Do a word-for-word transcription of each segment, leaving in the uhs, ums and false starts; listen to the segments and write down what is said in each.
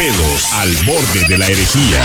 pedos al borde de la herejía.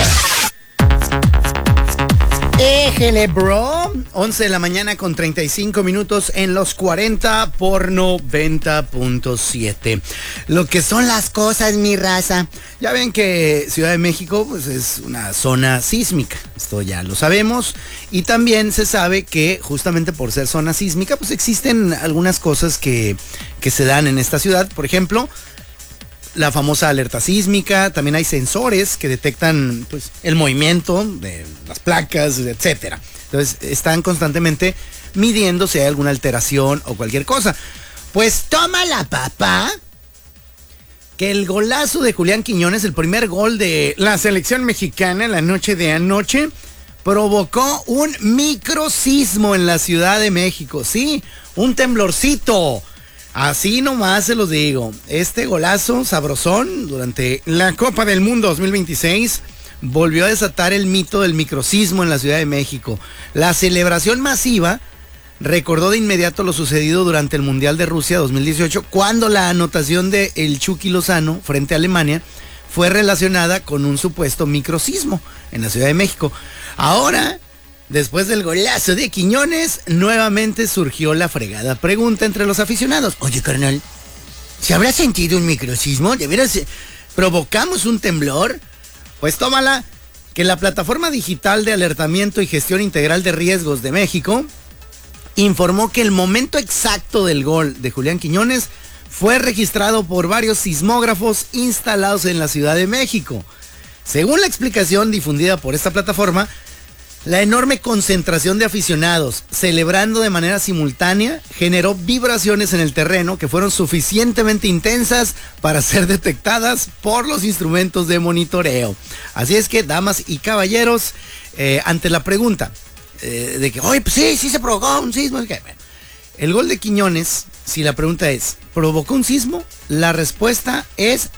Éjele, bro. once de la mañana con treinta y cinco minutos en los cuarenta por noventa punto siete. Lo que son las cosas, mi raza. Ya ven que Ciudad de México pues, es una zona sísmica. Esto ya lo sabemos. Y también se sabe que justamente por ser zona sísmica, pues existen algunas cosas que, que se dan en esta ciudad. Por ejemplo, la famosa alerta sísmica, también hay sensores que detectan pues, el movimiento de las placas, etcétera. Entonces están constantemente midiendo si hay alguna alteración o cualquier cosa. Pues toma la papá, que el golazo de Julián Quiñones, el primer gol de la selección mexicana la noche de anoche, provocó un microsismo en la Ciudad de México. Sí, un temblorcito. Así nomás se los digo, este golazo sabrosón durante la Copa del Mundo dos mil veintiséis volvió a desatar el mito del microsismo en la Ciudad de México. La celebración masiva recordó de inmediato lo sucedido durante el Mundial de Rusia dos mil dieciocho, cuando la anotación de el Chucky Lozano frente a Alemania fue relacionada con un supuesto microsismo en la Ciudad de México. Ahora, después del golazo de Quiñones, nuevamente surgió la fregada pregunta entre los aficionados. Oye, carnal, ¿se habrá sentido un microsismo? ¿De veras provocamos un temblor? Pues tómala, que la plataforma digital de alertamiento y gestión integral de riesgos de México informó que el momento exacto del gol de Julián Quiñones fue registrado por varios sismógrafos instalados en la Ciudad de México. Según la explicación difundida por esta plataforma, la enorme concentración de aficionados celebrando de manera simultánea generó vibraciones en el terreno que fueron suficientemente intensas para ser detectadas por los instrumentos de monitoreo. Así es que, damas y caballeros, eh, ante la pregunta eh, de que, oye, pues sí, sí se provocó un sismo. Bueno, el gol de Quiñones, si la pregunta es, ¿provocó un sismo? La respuesta es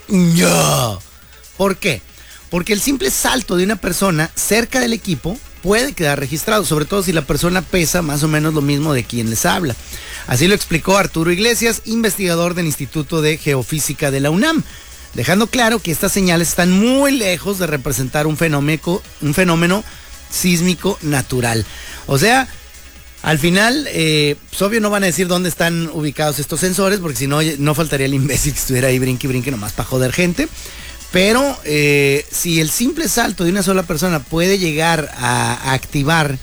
no. ¿Por qué? Porque el simple salto de una persona cerca del equipo puede quedar registrado, sobre todo si la persona pesa más o menos lo mismo de quien les habla. Así lo explicó Arturo Iglesias, investigador del Instituto de Geofísica de la UNAM, dejando claro que estas señales están muy lejos de representar un fenómeno, un fenómeno sísmico natural. O sea, al final, eh, pues obvio no van a decir dónde están ubicados estos sensores, porque si no, no faltaría el imbécil que estuviera ahí brinque y brinque nomás para joder gente. Pero eh, si el simple salto de una sola persona puede llegar a, a activar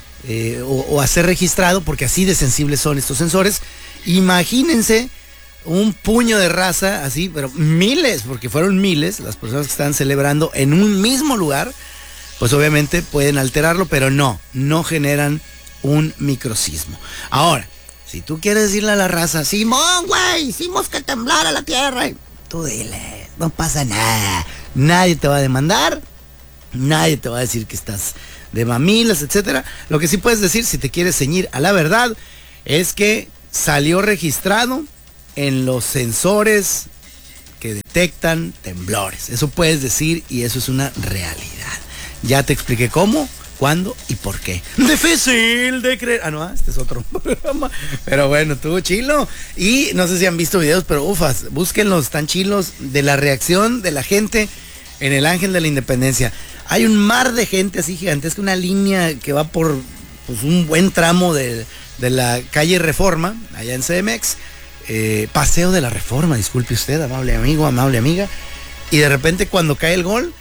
eh, o, o a ser registrado, porque así de sensibles son estos sensores, imagínense un puño de raza así, pero miles, porque fueron miles las personas que estaban celebrando en un mismo lugar, pues obviamente pueden alterarlo, pero no, no generan un microsismo. Ahora, si tú quieres decirle a la raza, Simón, güey, hicimos que temblara la tierra, tú dile. No pasa nada, nadie te va a demandar, nadie te va a decir que estás de mamilas, etcétera. Lo que sí puedes decir, si te quieres ceñir a la verdad, es que salió registrado en los sensores que detectan temblores. Eso puedes decir y eso es una realidad. Ya te expliqué cómo, cuándo y por qué. Difícil de creer. Ah, no, este es otro programa. Pero bueno, estuvo chilo. Y no sé si han visto videos, pero ufas, búsquenlos, tan chilos, de la reacción de la gente en el Ángel de la Independencia. Hay un mar de gente así gigantesca, una línea que va por pues, un buen tramo de, de la calle Reforma, allá en C D M X. Eh, Paseo de la Reforma, disculpe usted, amable amigo, amable amiga. Y de repente cuando cae el gol,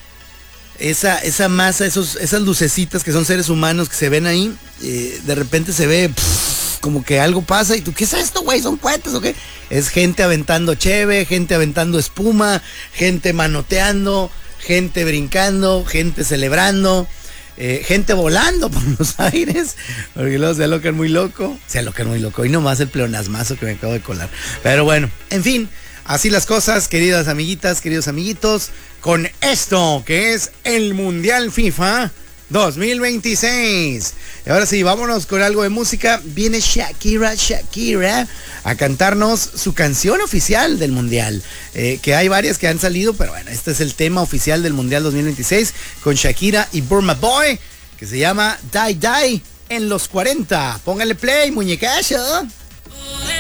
Esa, esa masa, esos, esas lucecitas que son seres humanos que se ven ahí, eh, de repente se ve pff, como que algo pasa y tú, ¿qué es esto, güey? ¿Son cohetes o qué? Es gente aventando cheve, gente aventando espuma, gente manoteando, gente brincando, gente celebrando, eh, gente volando por los aires, porque luego se alocan muy loco, se alocan muy loco, y nomás el pleonasmazo que me acabo de colar. Pero bueno, en fin, así las cosas, queridas amiguitas, queridos amiguitos, con esto que es el Mundial FIFA dos mil veintiséis. Y ahora sí, vámonos con algo de música. Viene Shakira, Shakira a cantarnos su canción oficial del Mundial. Eh, que hay varias que han salido, pero bueno, este es el tema oficial del Mundial dos mil veintiséis con Shakira y Burma Boy, que se llama Die Die en los cuarenta. Póngale play, muñecazo.